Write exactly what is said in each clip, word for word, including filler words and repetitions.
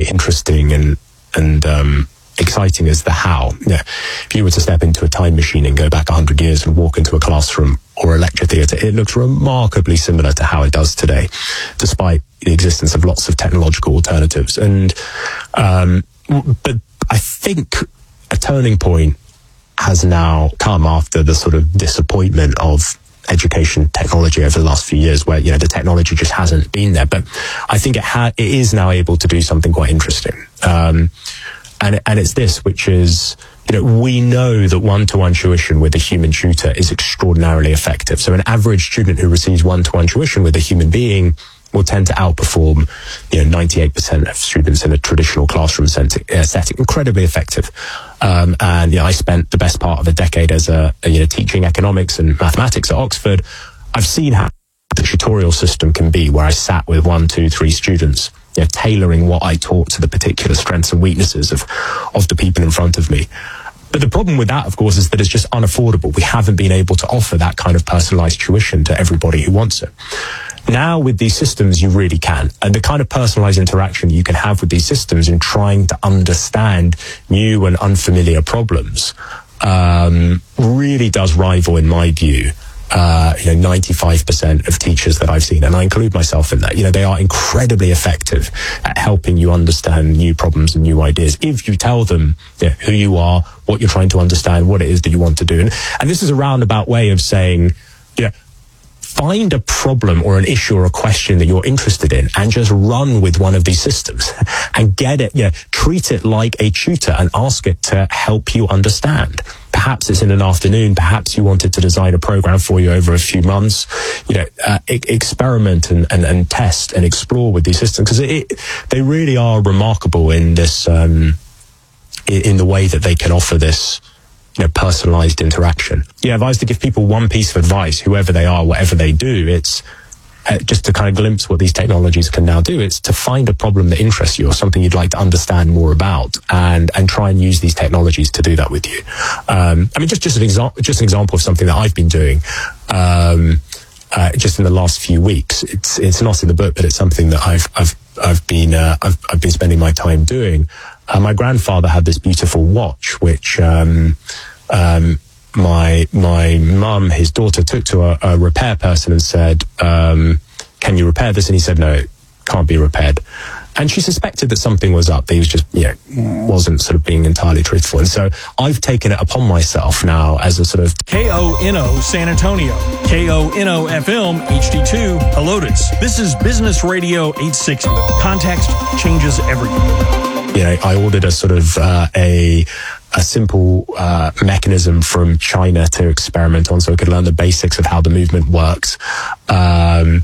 interesting and and um, exciting as the how. Yeah, if you were to step into a time machine and go back one hundred years and walk into a classroom or a lecture theatre, it looks remarkably similar to how it does today, despite the existence of lots of technological alternatives. And um, but I think a turning point has now come after the sort of disappointment of education technology over the last few years, where, you know, the technology just hasn't been there. But I think it ha- it is now able to do something quite interesting. Um, and, and it's this, which is, you know, we know that one-to-one tuition with a human tutor is extraordinarily effective. So an average student who receives one-to-one tuition with a human being will tend to outperform, you know, ninety-eight percent of students in a traditional classroom setting. Uh, setting. Incredibly effective. Um, and, you know, I spent the best part of a decade as a, a, you know, teaching economics and mathematics at Oxford. I've seen how the tutorial system can be, where I sat with one, two, three students, you know, tailoring what I taught to the particular strengths and weaknesses of, of the people in front of me. But the problem with that, of course, is that it's just unaffordable. We haven't been able to offer that kind of personalized tuition to everybody who wants it. Now, with these systems, you really can. And the kind of personalized interaction you can have with these systems in trying to understand new and unfamiliar problems um, really does rival, in my view, uh, you know, ninety-five percent of teachers that I've seen, and I include myself in that. You know, they are incredibly effective at helping you understand new problems and new ideas if you tell them, you know, who you are, what you're trying to understand, what it is that you want to do. And, and this is a roundabout way of saying, you know, find a problem or an issue or a question that you're interested in and just run with one of these systems and get it, you know, treat it like a tutor and ask it to help you understand. Perhaps it's in an afternoon, perhaps you wanted to design a program for you over a few months. You know, uh, e- experiment and, and, and test and explore with these systems, because it, it, they really are remarkable in this, um, in, in the way that they can offer this, you know, personalized interaction. Yeah, if I was to give people one piece of advice, whoever they are, whatever they do, it's uh, just to kind of glimpse what these technologies can now do. It's to find a problem that interests you or something you'd like to understand more about, and and try and use these technologies to do that with you. Um, I mean, just just an example, just an example of something that I've been doing. Um, uh, just in the last few weeks, it's it's not in the book, but it's something that I've I've I've been uh, I've I've been spending my time doing. Uh, my grandfather had this beautiful watch, which um, um, my my mum, his daughter, took to a, a repair person and said, um, "Can you repair this?" And he said, "No, it can't be repaired." And she suspected that something was up. That he was just, you know, wasn't sort of being entirely truthful. And so I've taken it upon myself now as a sort of K O N O San Antonio, K O N O F M H D two Helotes. This is Business Radio eight sixty. Context changes everything. You know, I ordered a sort of uh, a a simple uh, mechanism from China to experiment on, so I could learn the basics of how the movement works. Um,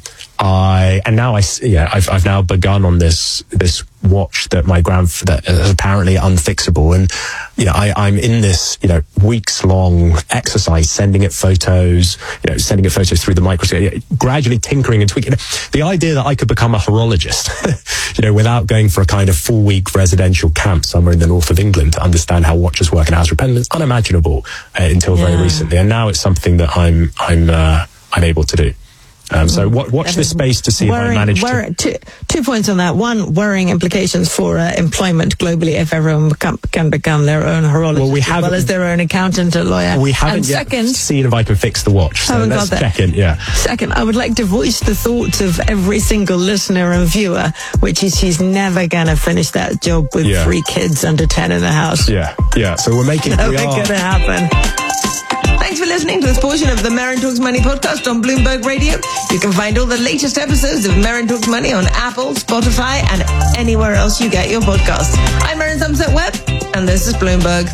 I and now I yeah I've I've now begun on this this watch that my grandfather is apparently unfixable, and you know I I'm in this you know weeks long exercise, sending it photos, you know sending it photos through the microscope, gradually tinkering and tweaking. The idea that I could become a horologist, you know, without going for a kind of four week residential camp somewhere in the north of England to understand how watches work and how it's repellent, is unimaginable uh, until yeah. very recently, and now it's something that I'm I'm uh, I'm able to do. Um, so w- watch this space to see worrying, if I manage worry, to... Two, two points on that. One, worrying implications for uh, employment globally if everyone become, can become their own horologist well, we as well as their own accountant or lawyer. We haven't and yet second, seen if I can fix the watch. So haven't let's got that. check in, yeah. Second, I would like to voice the thoughts of every single listener and viewer, which is she's never going to finish that job with yeah. three kids under ten in the house. Yeah, yeah. So we're making... Never we are. going to happen. Thanks for listening to this portion of the Merrin Talks Money podcast on Bloomberg Radio. You can find all the latest episodes of Merrin Talks Money on Apple, Spotify, and anywhere else you get your podcasts. I'm Merrin Somerset Webb, and this is Bloomberg.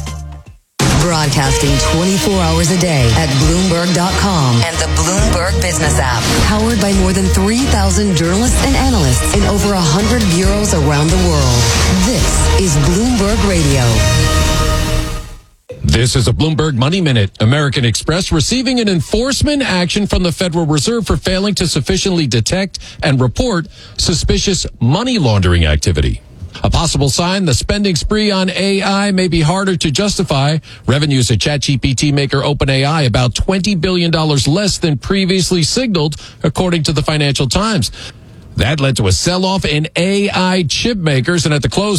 Broadcasting twenty-four hours a day at Bloomberg dot com and the Bloomberg Business app. Powered by more than three thousand journalists and analysts in over one hundred bureaus around the world. This is Bloomberg Radio. This is a Bloomberg Money Minute. American Express receiving an enforcement action from the Federal Reserve for failing to sufficiently detect and report suspicious money laundering activity. A possible sign the spending spree on A I may be harder to justify. Revenues at ChatGPT maker OpenAI about twenty billion dollars less than previously signaled, according to the Financial Times. That led to a sell-off in A I chip makers, and at the close